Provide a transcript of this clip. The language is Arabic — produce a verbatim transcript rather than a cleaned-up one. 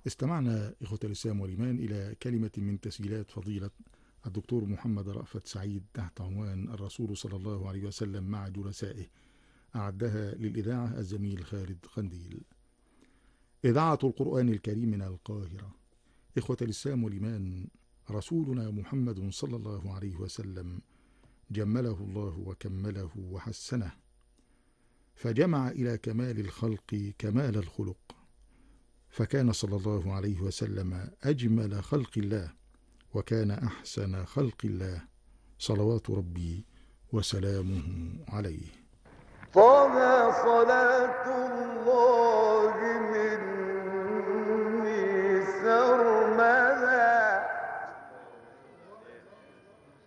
استمعنا إخوة الإسلام والإيمان إلى كلمة من تسجيلات فضيلة الدكتور محمد رأفت سعيد تحت عنوان الرسول صلى الله عليه وسلم مع جلسائه، أعدها للإذاعة الزميل خالد قنديل. إذاعة القرآن الكريم من القاهرة. إخوة الإسلام والإيمان، رسولنا محمد صلى الله عليه وسلم جمله الله وكمله وحسنه، فجمع إلى كمال الخلق كمال الخلق، فكان صلى الله عليه وسلم أجمل خلق الله، وكان أحسن خلق الله، صلوات ربي وسلامه عليه. طه صلاة الله من